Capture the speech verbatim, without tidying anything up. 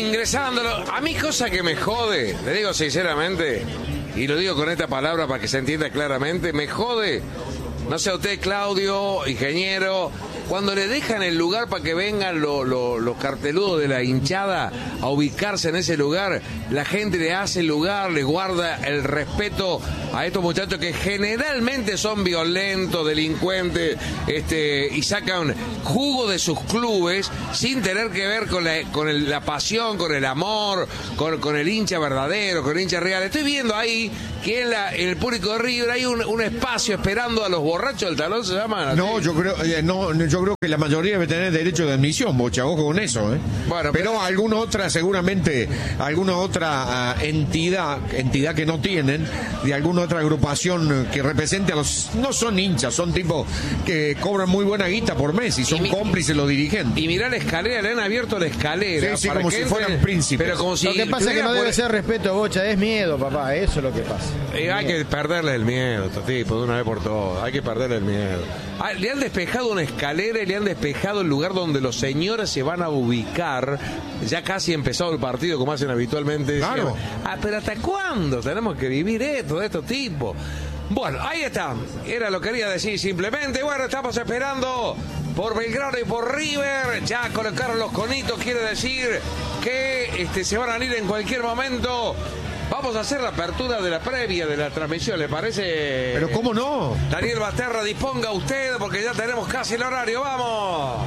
ingresándolo. A mí cosa que me jode, le digo sinceramente, y lo digo con esta palabra para que se entienda claramente, me jode, no sé usted, Claudio, ingeniero, cuando le dejan el lugar para que vengan lo, lo, los carteludos de la hinchada a ubicarse en ese lugar, la gente le hace el lugar, le guarda el respeto a estos muchachos que generalmente son violentos, delincuentes, este, y sacan jugo de sus clubes sin tener que ver con la, con el, la pasión, con el amor, con, con el hincha verdadero, con el hincha real. Estoy viendo ahí que en, la, en el público de River hay un, un espacio esperando a los borrachos del talón, ¿se llama? No, yo creo, eh, no, yo creo que la mayoría debe tener derecho de admisión, Bocha, ojo con eso, ¿eh? Bueno, pero, pero alguna otra, seguramente, alguna otra uh, entidad, entidad que no tienen, de alguna otra agrupación que represente a los, no son hinchas, son tipos que cobran muy buena guita por mes y son y cómplices mi, los dirigentes. Y mirá la escalera, le han abierto la escalera. Sí, sí, como si entren, fueran príncipes. Pero como si lo que pasa es que no debe ser respeto, Bocha, es miedo, papá, eso es lo que pasa. Eh, hay que perderle el miedo, estos tipos, de una vez por todas, hay que perderle el miedo. Ah, le han despejado una escalera y le han despejado el lugar donde los señores se van a ubicar. Ya casi empezado el partido, como hacen habitualmente. Claro. Ah, pero ¿hasta cuándo tenemos que vivir esto, de estos tipos? Bueno, ahí está. Era lo que quería decir simplemente. Bueno, estamos esperando por Belgrano y por River. Ya colocaron los conitos, quiere decir que este, se van a ir en cualquier momento. Vamos a hacer la apertura de la previa de la transmisión, ¿le parece? Pero ¿cómo no? Daniel Basterra, disponga usted porque ya tenemos casi el horario. ¡Vamos!